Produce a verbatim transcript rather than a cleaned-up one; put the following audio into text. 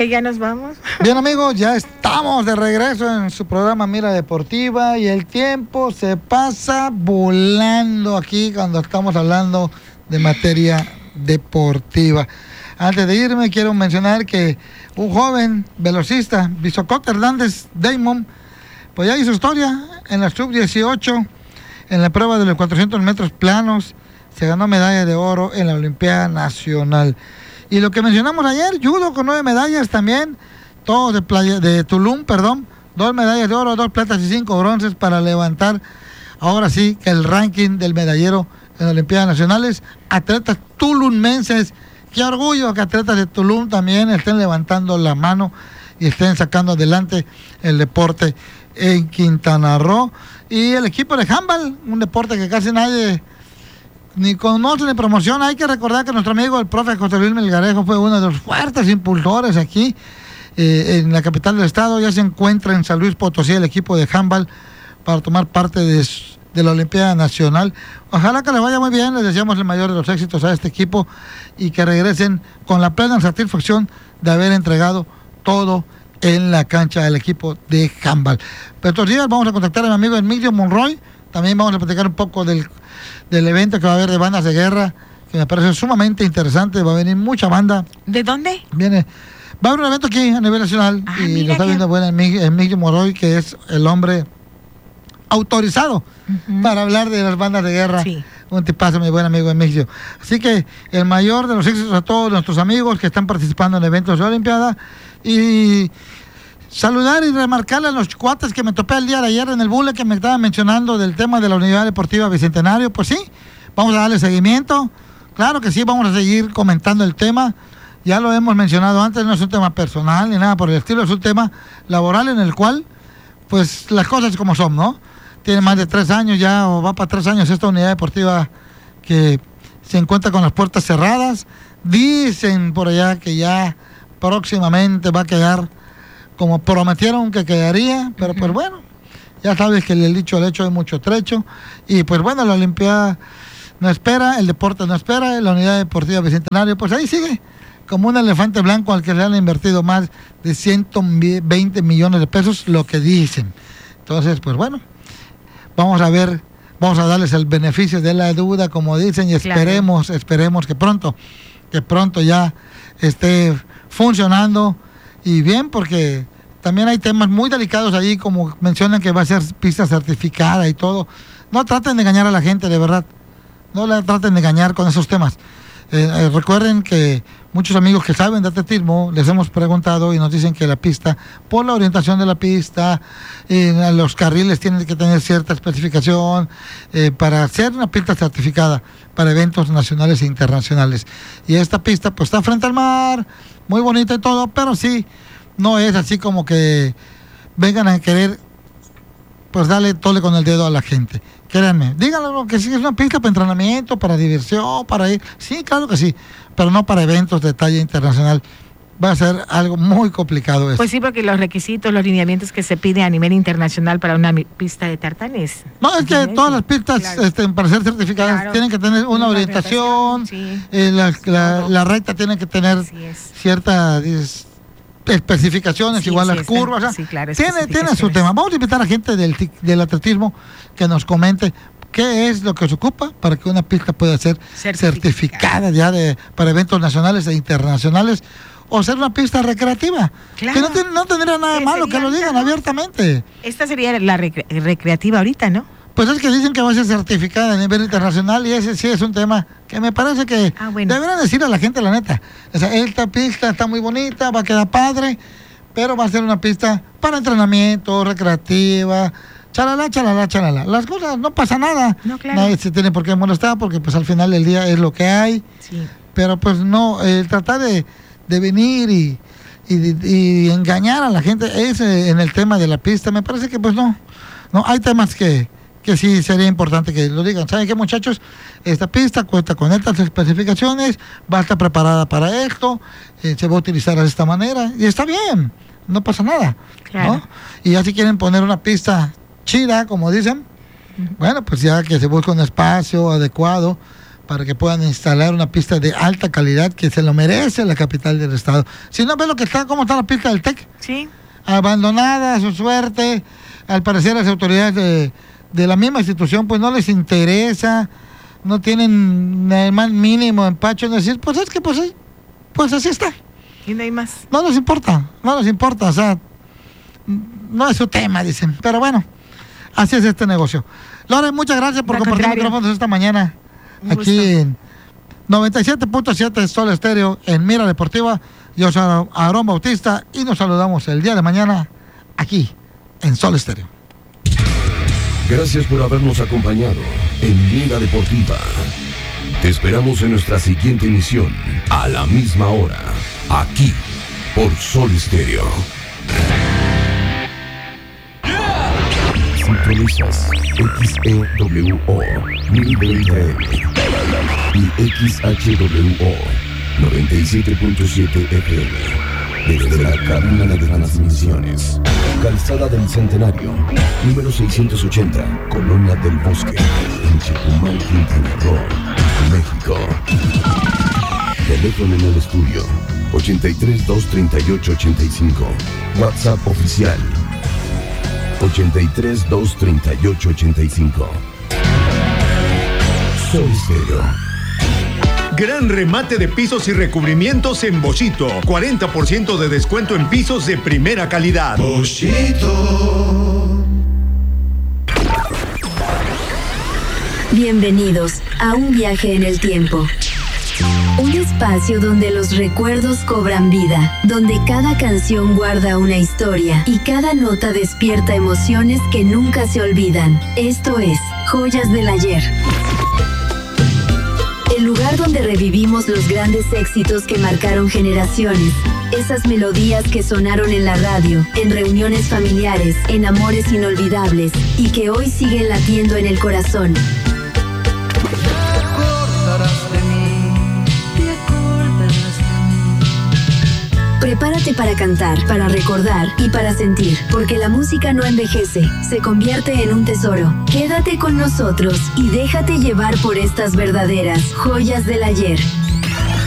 que ya nos vamos. Bien, amigos, ya estamos de regreso en su programa Mira Deportiva y el tiempo se pasa volando aquí cuando estamos hablando de materia deportiva. Antes de irme, quiero mencionar que un joven velocista, Bisocot Hernández Damon, pues ya hizo historia en la sub dieciocho, en la prueba de los cuatrocientos metros planos, se ganó medalla de oro en la Olimpiada Nacional. Y lo que mencionamos ayer, judo con nueve medallas también, todo de playa, de Tulum, perdón, dos medallas de oro, dos platas y cinco bronces para levantar, ahora sí, que el ranking del medallero en Olimpiadas Nacionales. Atletas tulumenses, qué orgullo que atletas de Tulum también estén levantando la mano y estén sacando adelante el deporte en Quintana Roo. Y el equipo de handball, un deporte que casi nadie ni conoce ni promociona. Hay que recordar que nuestro amigo el profe José Luis Melgarejo fue uno de los fuertes impulsores aquí eh, en la capital del estado. Ya se encuentra en San Luis Potosí el equipo de handball para tomar parte de, de la Olimpiada Nacional. Ojalá que les vaya muy bien, les deseamos el mayor de los éxitos a este equipo y que regresen con la plena satisfacción de haber entregado todo en la cancha del equipo de handball. Pero estos días vamos a contactar a mi amigo Emilio Monroy, también vamos a platicar un poco del, del evento que va a haber de bandas de guerra, que me parece sumamente interesante. Va a venir mucha banda. ¿De dónde? Viene, va a haber un evento aquí a nivel nacional. Ah, y lo está viendo bueno Emilio Monroy, que es el hombre autorizado uh-huh. para hablar de las bandas de guerra. Sí. Un tipazo, mi buen amigo Emilio. Así que el mayor de los éxitos a todos nuestros amigos que están participando en eventos de Olimpiada. Y saludar y remarcarle a los cuates que me topé el día de ayer en el bule que me estaban mencionando del tema de la Unidad Deportiva Bicentenario. Pues sí, vamos a darle seguimiento. Claro que sí, vamos a seguir comentando el tema. Ya lo hemos mencionado antes, no es un tema personal ni nada por el estilo, es un tema laboral en el cual, pues las cosas como son, ¿no? Tiene más de tres años ya, o va para tres años esta unidad deportiva que se encuentra con las puertas cerradas. Dicen por allá que ya próximamente va a quedar como prometieron que quedaría, pero uh-huh. pues bueno, ya sabes que el dicho al hecho hay mucho trecho, y pues bueno, la Olimpiada no espera, el deporte no espera, la Unidad Deportiva Bicentenario, pues ahí sigue, como un elefante blanco al que le han invertido más de ciento veinte millones de pesos, lo que dicen. Entonces, pues bueno, vamos a ver, vamos a darles el beneficio de la duda, como dicen, y esperemos, claro. esperemos que pronto, que pronto ya esté funcionando y bien, porque también hay temas muy delicados ahí, como mencionan que va a ser pista certificada y todo. No traten de engañar a la gente, de verdad. No la traten de engañar con esos temas. Eh, eh, recuerden que muchos amigos que saben de atletismo les hemos preguntado y nos dicen que la pista, por la orientación de la pista, eh, los carriles tienen que tener cierta especificación eh, para hacer una pista certificada para eventos nacionales e internacionales. Y esta pista pues está frente al mar, muy bonita y todo, pero sí, no es así como que vengan a querer pues darle tole con el dedo a la gente. Créanme, díganlo que sí es una pista para entrenamiento, para diversión, para ir. Sí, claro que sí, pero no para eventos de talla internacional. Va a ser algo muy complicado eso. Pues sí, porque los requisitos, los lineamientos que se pide a nivel internacional para una pista de tartanes. No, es que todas las pistas claro. este, para ser certificadas claro. tienen que tener una, una orientación, sí. eh, la, la, la recta tiene que tener cierta es, especificaciones, sí, igual sí, las curvas. O sea, sí, claro, tiene, tiene su tema. Vamos a invitar a gente del, del atletismo que nos comente qué es lo que se ocupa para que una pista pueda ser certificada, certificada ya de, para eventos nacionales e internacionales, o ser una pista recreativa. Claro. Que no, ten, no tendría nada de malo que lo digan abiertamente. Esta sería la recre recreativa ahorita, ¿no? Pues es que dicen que va a ser certificada a nivel internacional, y ese sí es un tema que me parece que ah, bueno. deberían decir a la gente la neta. O sea, esta pista está muy bonita, va a quedar padre, pero va a ser una pista para entrenamiento, recreativa, chalala, chalala, chalala. Las cosas, no pasa nada. No, claro. Nadie se tiene por qué molestar porque pues al final del día es lo que hay. Sí. Pero pues no, el tratar de, de venir y, y, y engañar a la gente ese en el tema de la pista, me parece que pues no. No, hay temas que... que sí sería importante que lo digan. ¿Saben qué, muchachos? Esta pista cuenta con estas especificaciones, va a estar preparada para esto, eh, se va a utilizar de esta manera, y está bien, no pasa nada, claro. ¿no? Y ya si quieren poner una pista chida, como dicen, uh-huh. bueno, pues ya que se busque un espacio adecuado para que puedan instalar una pista de alta calidad que se lo merece la capital del estado. Si no ves lo que está, cómo está la pista del TEC. Sí. Abandonada a su suerte, al parecer las autoridades de, de la misma institución pues no les interesa, no tienen el más mínimo empacho en decir, pues es que pues, pues así está. Y no hay más. No nos importa, no nos importa, o sea, no es su tema, dicen, pero bueno, así es este negocio. Lore, muchas gracias por compartir micrófonos esta mañana. Un aquí gusto. En noventa y siete punto siete Sol Estéreo en Mira Deportiva. Yo soy Aarón Bautista y nos saludamos el día de mañana aquí en Sol Estéreo. Gracias por habernos acompañado en Mira Deportiva. Te esperamos en nuestra siguiente emisión a la misma hora, aquí por Sol Estéreo. Sintonizas X E W O mil veinte M y X H W O noventa y siete punto siete F M desde la cabina de transmisiones. Calzada del Centenario, número seiscientos ochenta, Colonia del Bosque, en Chetumal, Quintana Roo, México. Teléfono en el estudio ochenta y tres, dos treinta y ocho, ochenta y cinco. WhatsApp oficial ochenta y tres, dos treinta y ocho, ochenta y cinco. Sol Estéreo. Gran remate de pisos y recubrimientos en Boschito. cuarenta por ciento de descuento en pisos de primera calidad. Boschito. Bienvenidos a un viaje en el tiempo. Un espacio donde los recuerdos cobran vida, donde cada canción guarda una historia y cada nota despierta emociones que nunca se olvidan. Esto es Joyas del Ayer. El lugar donde revivimos los grandes éxitos que marcaron generaciones. Esas melodías que sonaron en la radio, en reuniones familiares, en amores inolvidables y que hoy siguen latiendo en el corazón. Prepárate para cantar, para recordar y para sentir, porque la música no envejece, se convierte en un tesoro. Quédate con nosotros y déjate llevar por estas verdaderas joyas del ayer.